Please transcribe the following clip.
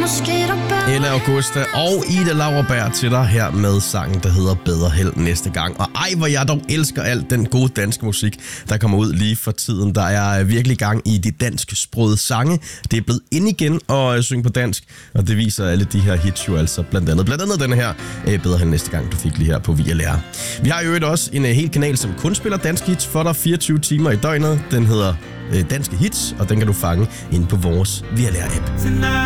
Ella Augusta og Ida Lauerberg til dig her med sangen, der hedder Bedre Held næste gang. Og ej, hvor jeg dog elsker alt den gode danske musik, der kommer ud lige for tiden. Der er virkelig gang i de dansksprogede sange. Det er blevet ind igen at synge på dansk, og det viser alle de her hits jo altså blandt andet den her Bedre Held næste gang, du fik lige her på VLR. Vi har jo også en hel kanal, som kun spiller danske hits for dig 24 timer i døgnet. Den hedder Danske Hits, og den kan du fange inde på vores VLR-app.